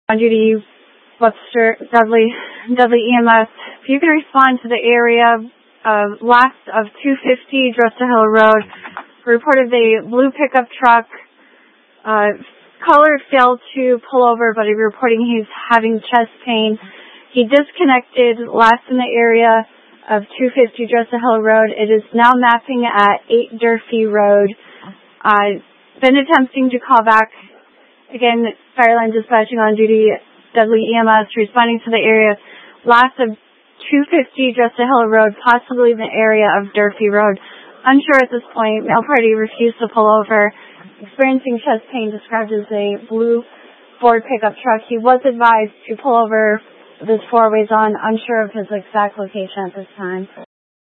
On duty, Webster, Dudley EMS. If you can respond to the area last of 250 Dressa Hill Road, reported a blue pickup truck. Caller failed to pull over, but he's reporting he's having chest pain. He disconnected last in the area of 250 Dressa Hill Road. It is now mapping at 8 Durfee Road. Been attempting to call back. Again, Fireline Dispatching on duty, Dudley EMS, responding to the area last of 250 Dressa Hill Road, possibly in the area of Durfee Road. Unsure at this point. Male party refused to pull over. Experiencing chest pain, described as a blue Ford pickup truck. He was advised to pull over this four ways on, unsure of his exact location at this time.